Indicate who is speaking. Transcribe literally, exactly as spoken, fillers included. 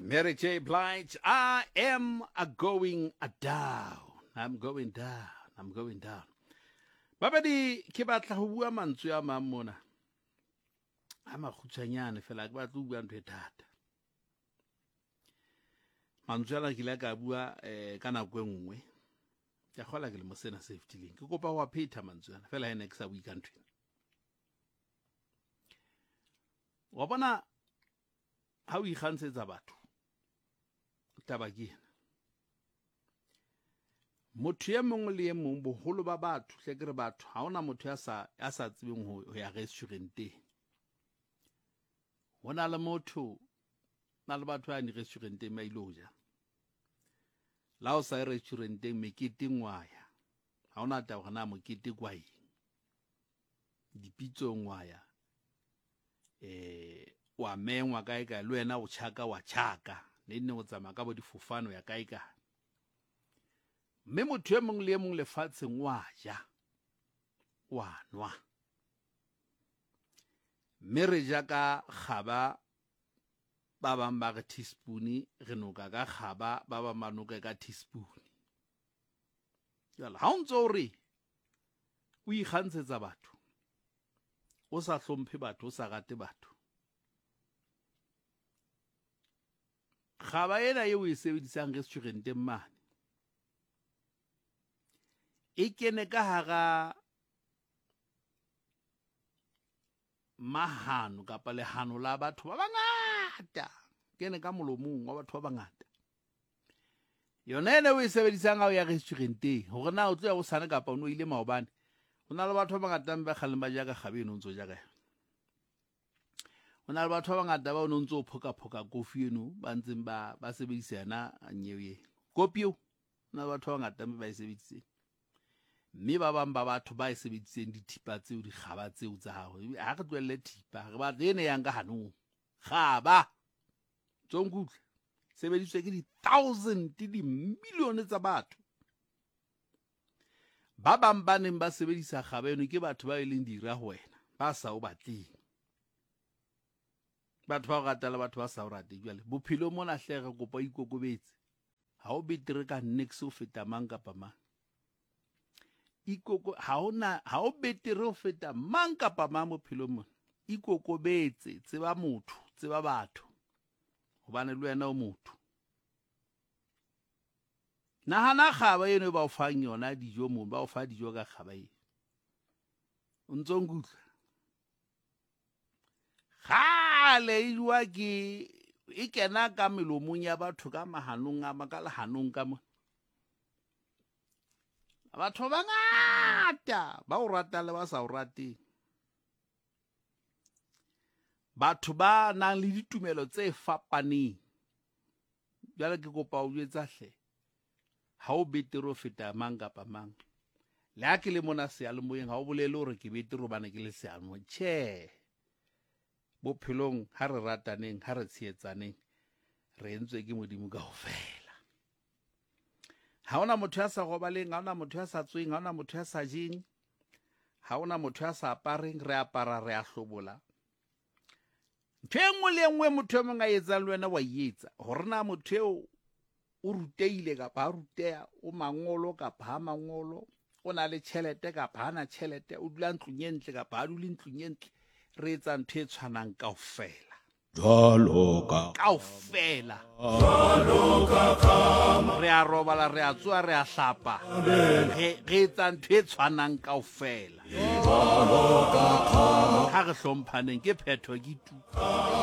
Speaker 1: Mary J. Blige, I am a going a down. I'm going down. I'm going down. Babadi ke batla ho bua mantswe a mang mona. A makgutshwanyane fela ke batla ho bua ntho e thata. Mantswe ana ke la ka bua eh ka nako e nngwe. Ke kgola ke le mo sena safety link. Ke kopa ho pheta mantswe ana fela ene ke sa bua ka ntho. Wa bona ha o ikgantshetsa batho taba ke motho ye mongwe le ye mongwe boholo ba batho hle ke re batho ha ona motho ya sa ya sa tsebeng ho ya restauranteng. Hona le motho na le batho ya ni restauranteng ba ile ho ja la o sa restauranteng mekete ngwaya ha ona taba hona mokete kwa eng dipitso ngwaya eh wa mengwa kae ka le wena o tshaka wa tshaka ne nne o tsama ka bo difofano ya kae ka mme motho e mong le e mong lefatsheng wa ja wa nwa mme re ja ka kgaba ba bang ba re teaspoon re noka ka kgaba ba ba manoka ka teaspoon jala ha o ntso re o ikgantsetsa batho o sa hlomphe batho o sa rate batho kgaba ena eo e sebedisang restauranteng mane e kene ka hara mahano kapa lehano la batho ba bangata kene ka molomong wa batho ba bangata yona ene o e sebedisang ha o ya restauranteng hore na o tlo ya go sana kapa o no ile maobane hona le batho ba bangata ba kgaleng ba ja ka kgabeno ntso ja ka hona le batho ba bangata ba o ntso phoka phoka kofi eno ba ntseng ba ba sebedisa yana nyewe ye kopi o hona le batho ba bangata ba e sebedisang mme ba bang ba batho ba e sebedisang dithipa tseo di kgaba tseo tsa hao ha re tlohelle thipa re ba ene yang ka hanong kgaba tsongkutle sebediswe ke di thousand di million tsa batho ba bang ba neng ba sebedisa kgaba eno ke batho ba ileng dira ho wena ba sa o batleng batho ba rata le batho ba sa o rate jwale bophelo mona hle re kopa ikokobetse ha o betere ka next o feta mang kapa mang ikoko ha ona ha o betere o feta mang kapa mang bophelo mona ikokobetse tseba motho tseba batho hobane le wena o motho nahana kgaba eno ba o fang yona dijo mo ba o fa dijo ka kgaba eno o ntso ngutla khale iwa ke e kena ka melomong ya batho ka mahanong a makala hanong ka mo batho ba ngata ba o rata le ba sa o rateng batho ba nang le ditumelo tse fapaneng jwale ke kopa o jetsa hle ha o betere o feta mang kapa mang le ha ke le mona se ya le moyeng ha o bolele hore ke betere bana ke le se ya mo che bophelong ha re rataneng ha re tshietsaneng re entswe ke modimo ka ofela ha ona motho ya sa gobaleng ha ona motho ya sa tsweng ha ona motho ya sa jeng ha ona motho ya sa apareng re apara re a hlobola ntengwe le engwe motho mong a etsa le wena wa etsa hore na motho eo o ruteile ka ba rutea o mangolo ka ba mangolo o na le tšhelete ka ba na tšhelete o dula ntlong e ntle ka ba dula ntlong e ntle re etsa ntho e tshwanang kaofela
Speaker 2: jwalo ka
Speaker 1: kaofela jwalo ka kama re a robala re a tswa re a hlapa re etsa ntho e tshwanang kaofela jwalo ka kama ha re hlomphaneng ke phetho ke tu